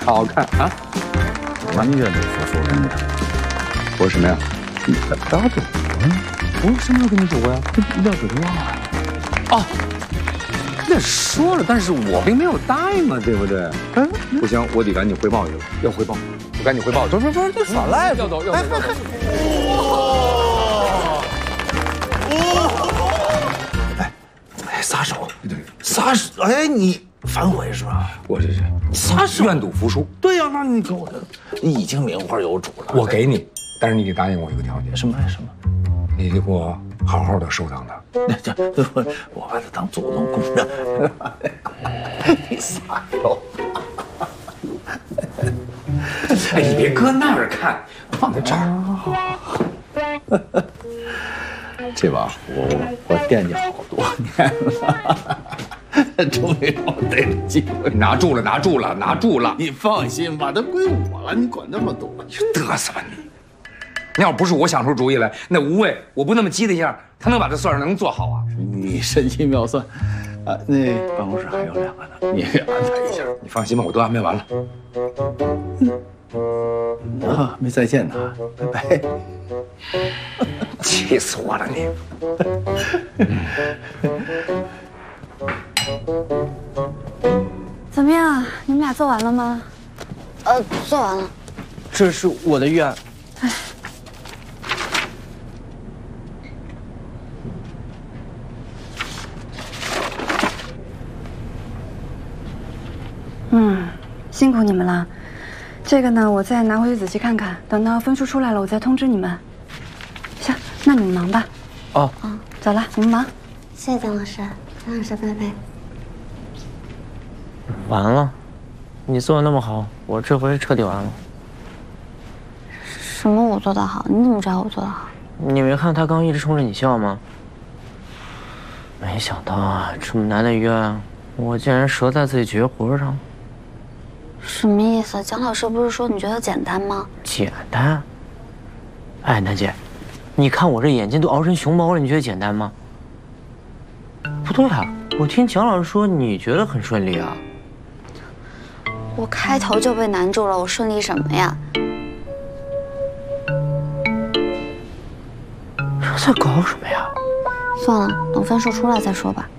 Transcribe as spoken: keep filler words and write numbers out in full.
好看啊！ 完全的服输人家。 我什么呀？ 你打赌？ 我什么时候跟你赌过呀？ 要赌就忘了。 哦，那说了，但是我并没有答应啊，对不对？嗯，不行，我得赶紧汇报去了，要汇报，我赶紧汇报。不不不，这耍赖要走要走。 哎哎，撒手！对，撒手！哎，你反悔是吧？ 我这是撒手， 愿赌服输。 对呀，那你给我，你已经名花有主了。 我给你，但是你得答应我一个条件。 什么什么？ 你得给我好好的收藏它。 那这我我把它当祖宗供着。你撒手！ 哎，你别搁那儿看，放在这儿。 这把我我惦记好多年了，终于让我逮着机会。 拿住了，拿住了，拿住了！ 你放心吧，它归我了，你管那么多？ 你嘚瑟吧你！你要不是我想出主意来，那无畏我不那么激的一下，他能把这算上能做好啊？ 你神机妙算，啊，那办公室还有两个呢，你也安排一下。 你放心吧，我都安排完了。 啊，没再见呢，拜拜。 气死我了你！ 怎么样？你们俩做完了吗？ 呃，做完了。 这是我的预案。哎。 嗯，辛苦你们了。这个呢，我再拿回去仔细看看，等到分数出来了，我再通知你们。行，那你们忙吧。 哦， 嗯，走了，你们忙。 谢谢姜老师，姜老师拜拜。 完了，你做的那么好，我这回彻底完了。 什么我做得好？你怎么知道我做得好？ 你没看他刚一直冲着你笑吗？没想到啊，这么难的预案，我竟然折在自己绝活上了。 什么意思？姜老师不是说你觉得简单吗？ 简单？哎，楠姐，你看我这眼睛都熬成熊猫了，你觉得简单吗？不对啊，我听蒋老师说你觉得很顺利啊。 我开头就被难住了，我顺利什么呀？ 这在搞什么呀？ 算了，等分数出来再说吧。